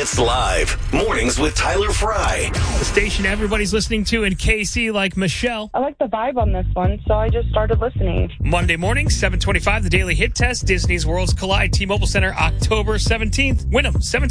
It's live. Mornings with Tyler Fry. The station everybody's listening to in KC, like Michelle. I like the vibe on this one, so I just started listening. Monday morning, 7:25, the Daily Hit Test, Disney's Worlds Collide, T-Mobile Center, October 17th. Win them, 17